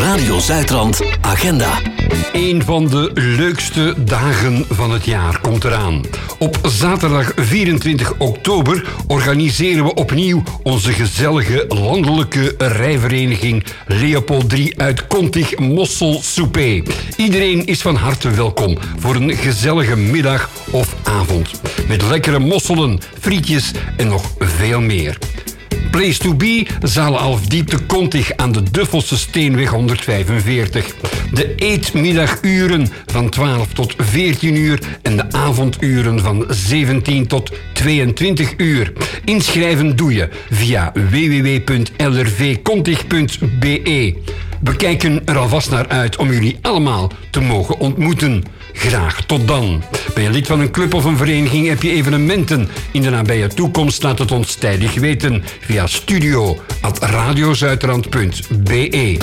Radio Zuidrand agenda. Een van de leukste dagen van het jaar komt eraan. Op zaterdag 24 oktober organiseren we opnieuw onze gezellige landelijke rijvereniging Leopold III uit Contig Mossel Soupé. Iedereen is van harte welkom voor een gezellige middag of avond. Met lekkere mosselen, frietjes en nog veel meer. Place to be, zaal Alfdiep te Contig aan de Duffelse Steenweg 145. De eetmiddaguren van 12 tot 14 uur en de avonduren van 17 tot 22 uur. Inschrijven doe je via www.lrvcontig.be. We kijken er alvast naar uit om jullie allemaal te mogen ontmoeten. Graag tot dan. Ben je lid van een club of een vereniging? Heb je evenementen in de nabije toekomst? Laat het ons tijdig weten via studio@radiozuidrand.be.